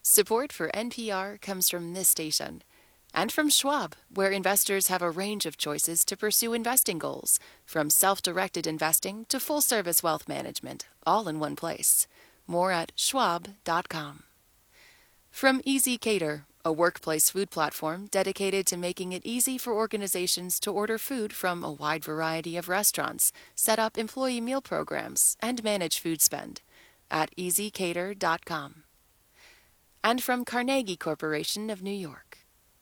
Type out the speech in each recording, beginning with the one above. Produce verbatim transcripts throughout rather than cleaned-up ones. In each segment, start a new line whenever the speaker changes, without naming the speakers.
Support for N P R comes from this station and from Schwab, where investors have a range of choices to pursue investing goals, from self-directed investing to full-service wealth management, all in one place. More at schwab dot com. From ezCater, a workplace food platform dedicated to making it easy for organizations to order food from a wide variety of restaurants, set up employee meal programs, and manage food spend at ez cater dot com. And from Carnegie Corporation of New York.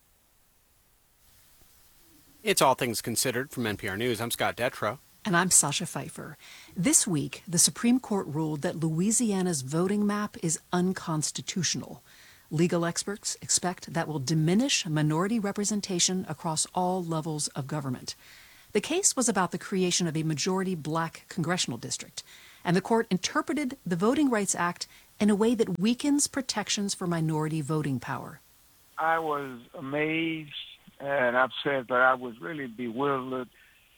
It's All Things Considered from N P R News. I'm Scott Detrow.
And I'm Sasha Pfeiffer. This week, the Supreme Court ruled that Louisiana's voting map is unconstitutional. Legal experts expect that will diminish minority representation across all levels of government. The case was about the creation of a majority black congressional district, and the court interpreted the Voting Rights Act in a way that weakens protections for minority voting power.
I was amazed and upset, but I was really bewildered.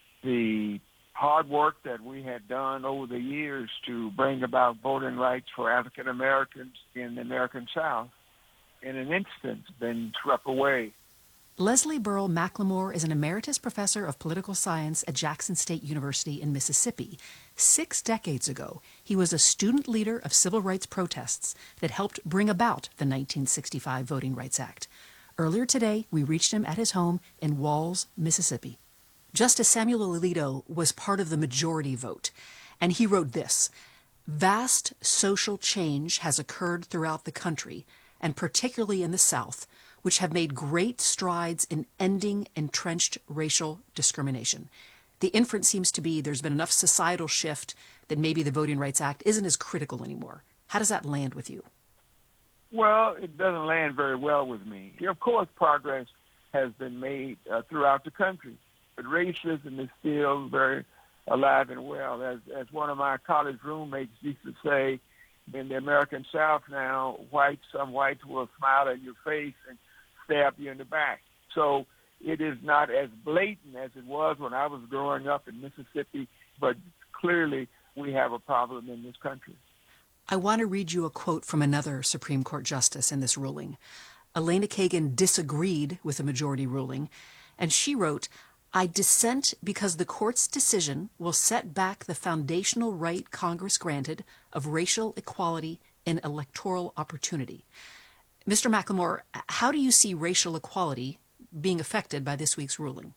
The hard work that we had done over the years to bring about voting rights for African Americans in the American South, in an instant, been swept away.
Leslie Burrell McLemore is an emeritus professor of political science at Jackson State University in Mississippi. Six decades ago, he was a student leader of civil rights protests that helped bring about the nineteen sixty-five Voting Rights Act. Earlier today, we reached him at his home in Walls, Mississippi. Justice Samuel Alito was part of the majority vote, and he wrote this: "Vast social change has occurred throughout the country, and particularly in the South, which have made great strides in ending entrenched racial discrimination. The inference seems to be there's been enough societal shift that maybe the Voting Rights Act isn't as critical anymore." How does that land with you?
Well, it doesn't land very well with me. Of course, progress has been made uh, throughout the country, but racism is still very alive and well. As, as one of my college roommates used to say, in the American South now, whites, some whites will smile at your face and stab you in the back. So it is not as blatant as it was when I was growing up in Mississippi, but clearly we have a problem in this country.
I want to read you a quote from another Supreme Court justice in this ruling. Elena Kagan disagreed with the majority ruling, and she wrote, "I dissent because the court's decision will set back the foundational right Congress granted of racial equality and electoral opportunity." Mister McLemore, how do you see racial equality being affected by this week's ruling?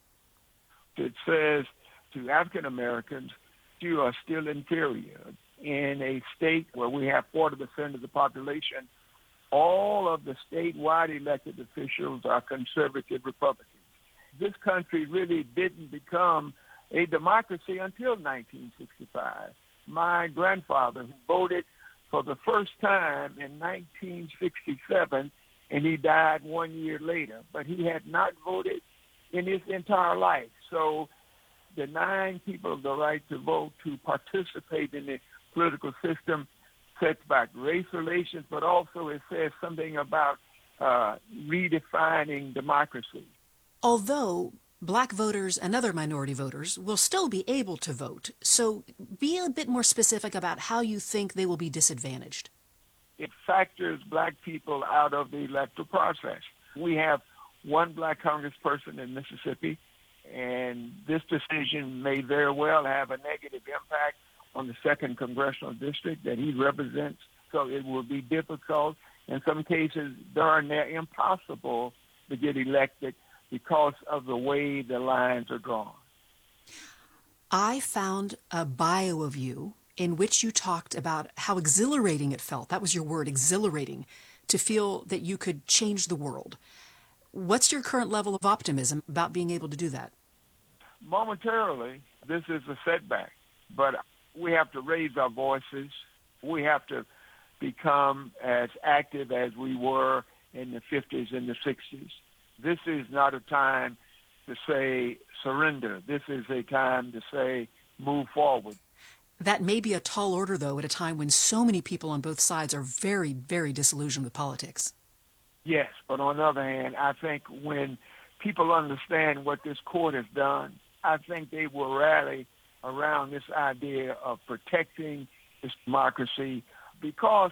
It says to African Americans, you are still inferior. In a state where we have forty percent of the population, all of the statewide elected officials are conservative Republicans. This country really didn't become a democracy until nineteen sixty-five. My grandfather, who voted for the first time in nineteen sixty-seven, and he died one year later, but he had not voted in his entire life. So denying people the right to vote, to participate in the political system, sets back race relations, but also it says something about uh, redefining democracy.
Although black voters and other minority voters will still be able to vote, so be a bit more specific about how you think they will be disadvantaged.
It factors black people out of the electoral process. We have one black congressperson in Mississippi, and this decision may very well have a negative impact on the second congressional district that he represents. So it will be difficult. In some cases, darn near impossible to get elected because of the way the lines are drawn.
I found a bio of you in which you talked about how exhilarating it felt. That was your word, exhilarating, to feel that you could change the world. What's your current level of optimism about being able to do that?
Momentarily, this is a setback, but we have to raise our voices. We have to become as active as we were in the fifties and the sixties. This is not a time to say surrender. This is a time to say move forward.
That may be a tall order, though, at a time when so many people on both sides are very, very disillusioned with politics.
Yes, but on the other hand, I think when people understand what this court has done, I think they will rally around this idea of protecting this democracy, because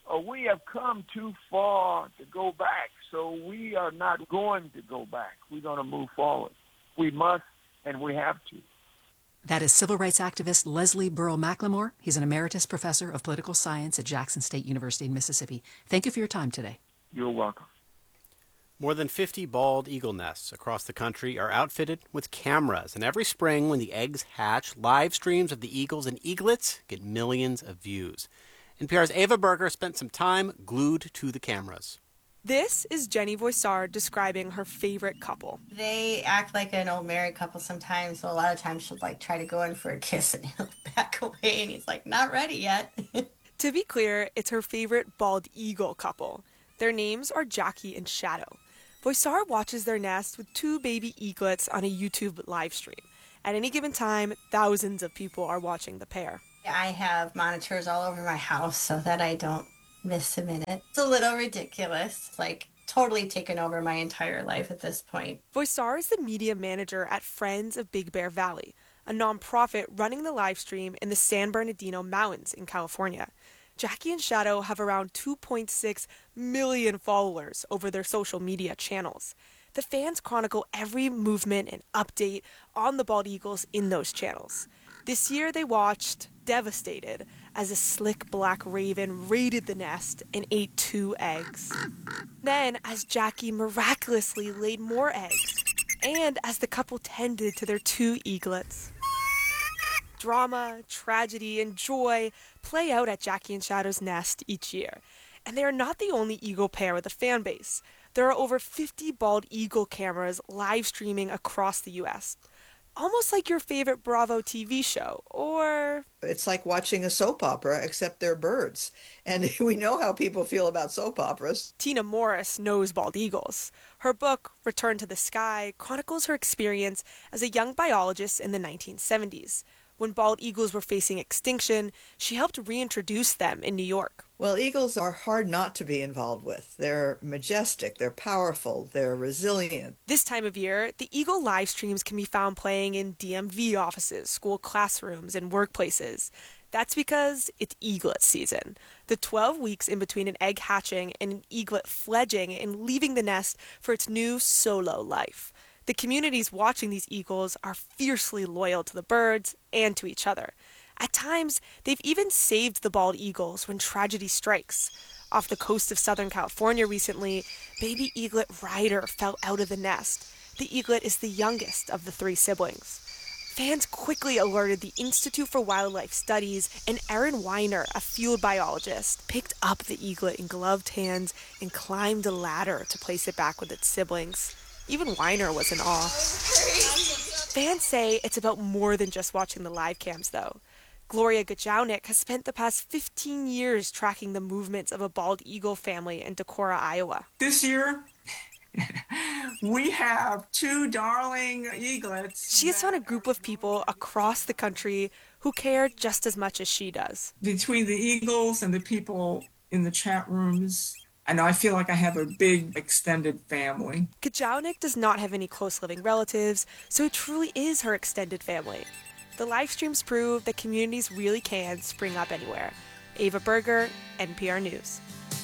Uh, we have come too far to go back, so we are not going to go back. We're going to move forward. We must, and we have to.
That is civil rights activist Leslie Burrell McLemore. He's an emeritus professor of political science at Jackson State University in Mississippi. Thank you for your time today.
You're welcome.
More than fifty bald eagle nests across the country are outfitted with cameras, and every spring when the eggs hatch, live streams of the eagles and eaglets get millions of views. N P R's Ava Berger spent some time glued to the cameras.
This is Jenny Voisard describing her favorite couple.
They act like an old married couple sometimes, so a lot of times she'll like try to go in for a kiss and he'll back away and he's like, not ready yet.
To be clear, it's her favorite bald eagle couple. Their names are Jackie and Shadow. Voisard watches their nest with two baby eaglets on a YouTube live stream. At any given time, thousands of people are watching the pair.
I have monitors all over my house so that I don't miss a minute. It's a little ridiculous, like totally taken over my entire life at this point.
Voisard is the media manager at Friends of Big Bear Valley, a nonprofit running the live stream in the San Bernardino Mountains in California. Jackie and Shadow have around two point six million followers over their social media channels. The fans chronicle every movement and update on the bald eagles in those channels. This year they watched, devastated, as a slick black raven raided the nest and ate two eggs. Then, as Jackie miraculously laid more eggs, and as the couple tended to their two eaglets. Drama, tragedy, and joy play out at Jackie and Shadow's nest each year. And they are not the only eagle pair with a fan base. There are over fifty bald eagle cameras live streaming across the U S Almost like your favorite Bravo T V show, or...
It's like watching a soap opera, except they're birds. And we know how people feel about soap operas.
Tina Morris knows bald eagles. Her book, Return to the Sky, chronicles her experience as a young biologist in the nineteen seventies. When bald eagles were facing extinction, she helped reintroduce them in New York.
Well, eagles are hard not to be involved with. They're majestic, they're powerful, they're resilient.
This time of year, the eagle live streams can be found playing in D M V offices, school classrooms, and workplaces. That's because it's eaglet season. The twelve weeks in between an egg hatching and an eaglet fledging and leaving the nest for its new solo life. The communities watching these eagles are fiercely loyal to the birds and to each other. At times, they've even saved the bald eagles when tragedy strikes. Off the coast of Southern California recently, baby eaglet Ryder fell out of the nest. The eaglet is the youngest of the three siblings. Fans quickly alerted the Institute for Wildlife Studies, and Erin Weiner, a field biologist, picked up the eaglet in gloved hands and climbed a ladder to place it back with its siblings. Even Weiner was in awe. Fans say it's about more than just watching the live cams, though. Gloria Gajownik has spent the past fifteen years tracking the movements of a bald eagle family in Decorah, Iowa.
This year, we have two darling eaglets.
She has found a group of people across the country who care just as much as she does.
Between the eagles and the people in the chat rooms, and I feel like I have a big extended family.
Gajownik does not have any close living relatives, so it truly is her extended family. The live streams prove that communities really can spring up anywhere. Ava Berger, N P R News.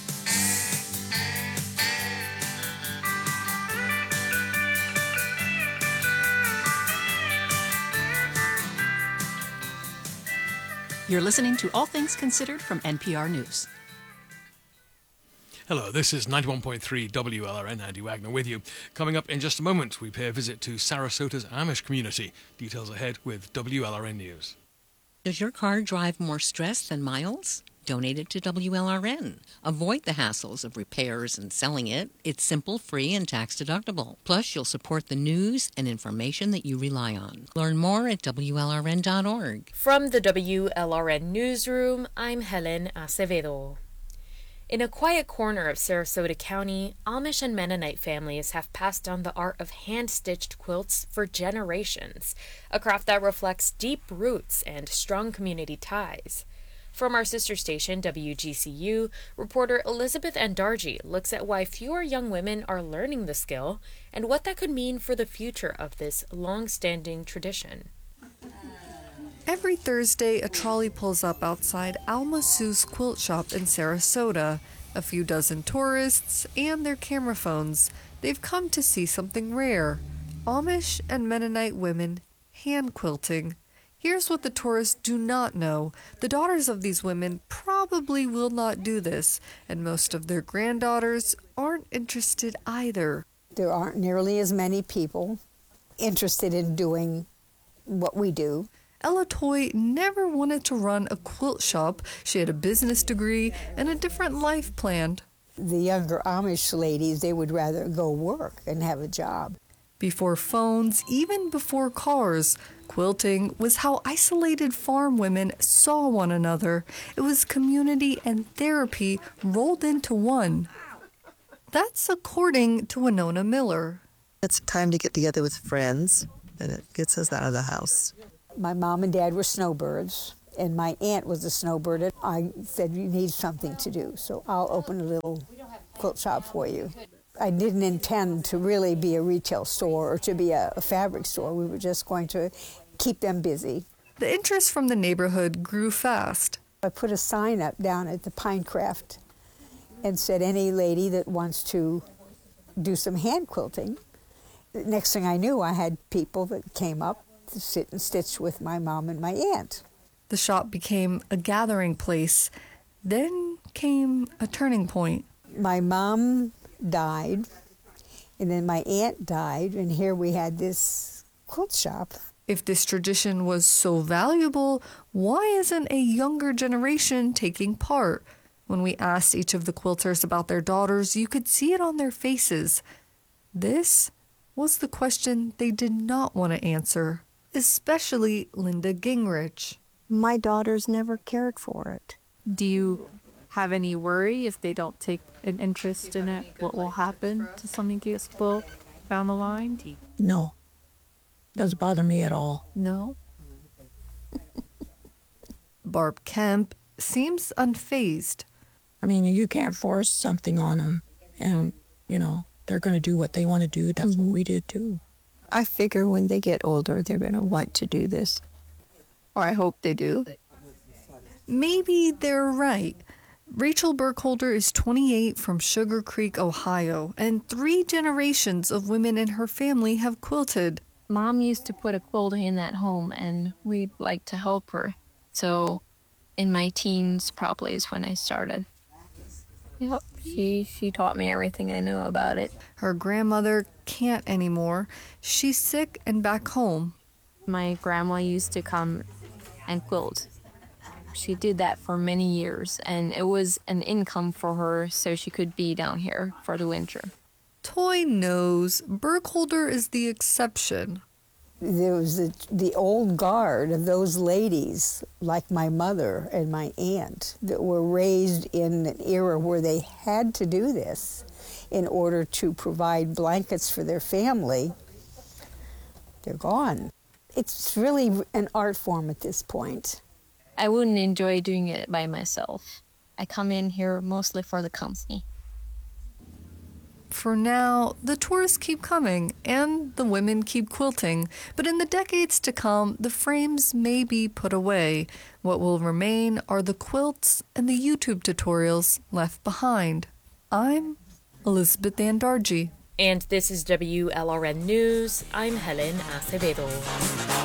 You're listening to All Things Considered from N P R News.
Hello, this is ninety-one point three W L R N, Andy Wagner with you. Coming up in just a moment, we pay a visit to Sarasota's Amish community. Details ahead with W L R N News.
Does your car drive more stress than miles? Donate it to W L R N. Avoid the hassles of repairs and selling it. It's simple, free, and tax-deductible. Plus, you'll support the news and information that you rely on. Learn more at W L R N dot org.
From the W L R N Newsroom, I'm Helen Acevedo. In a quiet corner of Sarasota County, Amish and Mennonite families have passed down the art of hand-stitched quilts for generations, a craft that reflects deep roots and strong community ties. From our sister station, W G C U, reporter Elizabeth Andarji looks at why fewer young women are learning the skill and what that could mean for the future of this long-standing tradition.
Every Thursday, a trolley pulls up outside Alma Sue's quilt shop in Sarasota. A few dozen tourists and their camera phones. They've come to see something rare. Amish and Mennonite women hand quilting. Here's what the tourists do not know. The daughters of these women probably will not do this, and most of their granddaughters aren't interested either.
There aren't nearly as many people interested in doing what we do.
Ella Toy never wanted to run a quilt shop. She had a business degree and a different life planned.
The younger Amish ladies, they would rather go work and have a job.
Before phones, even before cars, quilting was how isolated farm women saw one another. It was community and therapy rolled into one. That's according to Winona Miller.
It's time to get together with friends, and it gets us out of the house.
My mom and dad were snowbirds, and my aunt was a snowbird. And I said, you need something to do, so I'll open a little quilt shop for you. I didn't intend to really be a retail store or to be a, a fabric store. We were just going to keep them busy.
The interest from the neighborhood grew fast.
I put a sign up down at the Pinecraft and said, any lady that wants to do some hand quilting. The next thing I knew, I had people that came up to sit and stitch with my mom and my aunt.
The shop became a gathering place. Then came a turning point.
My mom died, and then my aunt died, and here we had this quilt shop.
If this tradition was so valuable, why isn't a younger generation taking part? When we asked each of the quilters about their daughters, you could see it on their faces. This was the question they did not want to answer, especially Linda Gingrich.
My daughters never cared for it.
Do you have any worry if they don't take an interest in it? What will happen to something gets built down the line?
No. Doesn't bother me at all.
No?
Barb Kemp seems unfazed.
I mean, you can't force something on them. And, you know, they're going to do what they want to do. That's mm-hmm. what we did, too.
I figure when they get older, they're going to want to do this. Or I hope they do.
Maybe they're right. Rachel Burkholder is twenty-eight from Sugar Creek, Ohio, and three generations of women in her family have quilted.
Mom used to put a quilt in at home, and we'd like to help her. So in my teens probably is when I started. Yep, she, she taught me everything I knew about it.
Her grandmother can't anymore. She's sick and back home.
My grandma used to come and quilt. She did that for many years, and it was an income for her so she could be down here for the winter.
Toy knows Burkholder is the exception.
There was the, the old guard of those ladies, like my mother and my aunt, that were raised in an era where they had to do this in order to provide blankets for their family. They're gone. It's really an art form at this point.
I wouldn't enjoy doing it by myself. I come in here mostly for the company.
For now, the tourists keep coming and the women keep quilting, but in the decades to come, the frames may be put away. What will remain are the quilts and the YouTube tutorials left behind. I'm Elizabeth Andarji.
And this is W L R N News. I'm Helen Acevedo.